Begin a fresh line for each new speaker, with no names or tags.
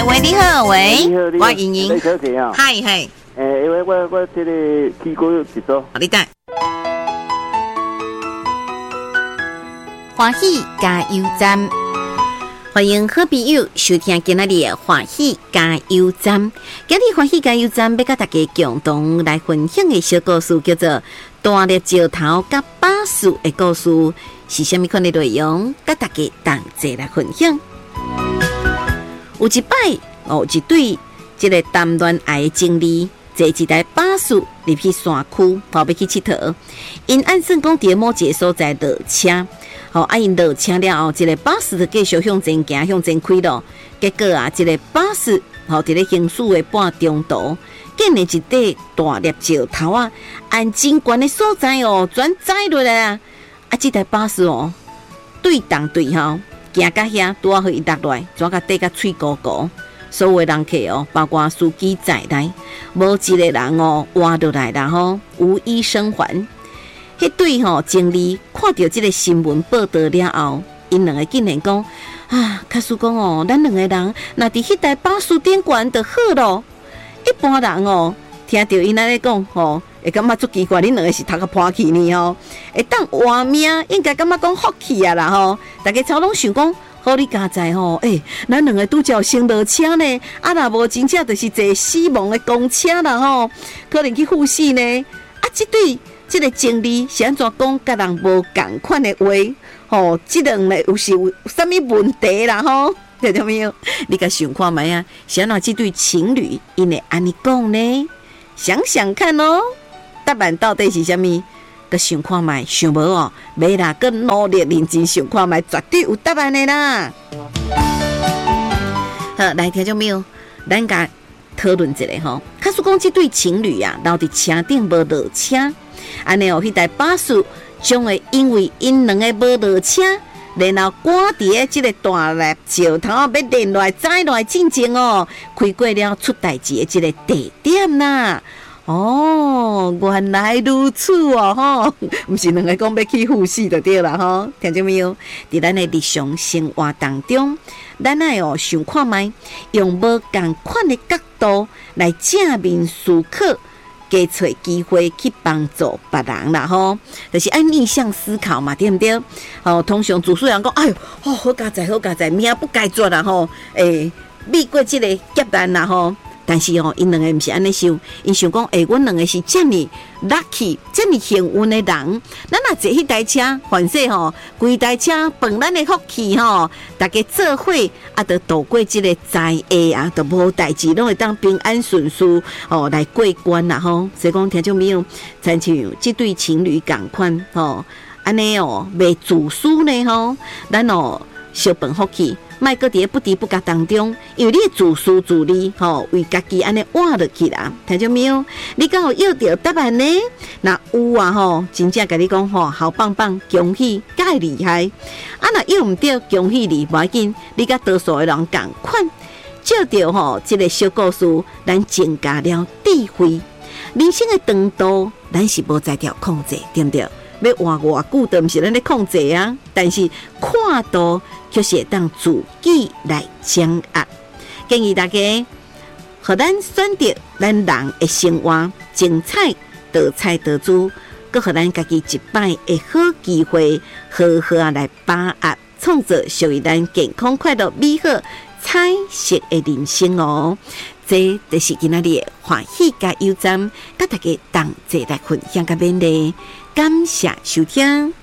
喂，你好，喂，
你好，
我莹莹，
小姐啊，
嗨嗨，
因为我这个屁股一组，
你等。欢喜加油站，欢迎好朋友收听今仔日的欢喜加油站。今日欢喜加油站要甲大家共同来分享的小故事，叫做《大粒石头甲巴士》的故事，是虾米款的内容？甲大家同齐来分享。有一摆，有一对这个谈恋爱的情侣，坐一台巴士入去山区，要去佚佗。因按算讲伫某一个所在落车。因落车了后，这个巴士就继续向前行，向前开咯。结果啊，这个巴士伫咧行驶的半中途，竟然一块大粒石头啊，按真悬的所在转载落来啊！这台巴士对动对行到遐，拄啊互伊落来，转甲底甲喙糊糊。所有的人客包括司机在内，无一个人活落来啦无一生还。迄对经理看到这个新闻报道了后，因两个竟然讲假使讲咱两个人若伫迄台巴士顶悬就好咯。一般人听到因安尼讲会感觉足奇怪，恁两个是头壳破去呢会当活命，应该感觉讲福气啊啦大家超拢想讲，好你家在咱两个拄则先落车呢，若无真正就是坐死亡的公车啦可能去赴死呢。这个经理是安怎讲甲人无共款的话？这两个有啥物问题啦？听到没有？你甲想看卖啊？是安怎这对情侣因会安尼讲呢？想想看答案到底是啥物？甲想看卖，想无袂啦，佮努力认真想看卖，绝对有答案的啦。好，来听到没有？咱甲讨论一下假使讲这对情侣啊，留伫车顶无落车。安尼迄台巴士将会因为因两个无落车，然后赶伫即个大粒石头要连落来载落来进前开过了出代志的即个地点啦。原来如此不是两个讲要去赴死就对啦听到没有？伫咱的日常生活当中，咱爱想看卖，用无共款的角度来正面思考。加找机会去帮助别人啦就是按逆向思考嘛，对不对？通常主事人讲，好佳哉，命不该做啦避过这个劫难啦但是因两个不是安尼想，因想讲，阮两个是这么 lucky、这么幸运的人，咱若坐迄台车，反正规台车帮咱的福气大家做伙就度过这个灾厄啊，都无代志，拢会当平安顺遂来过关啦所以讲听众朋友，亲像这对情侣同款安尼袂自私呢咱小本福气。莫搁伫不知不觉当中，因为你自私自利，为家己安尼活落去啦，听到没有？你敢有要到答案呢？那有啊真正甲你讲好棒棒，恭喜，介厉害！若要唔到，恭喜你，无要紧，你甲多数的人共款，照着这个小故事，咱增加了智慧。人生的长度，咱是无在条控制，对不对？要活偌久都毋是咱咧控制啊，但是看到却是会当自己来掌握。建议大家，互咱选择咱人的生活精彩、多彩多姿，佮互咱家己一摆的好机会，好好来把握，创造属于咱健康、快乐、美好、彩色的人生这就是今仔日的欢喜加油站，甲大家同齐来分享甲勉励。感谢收听。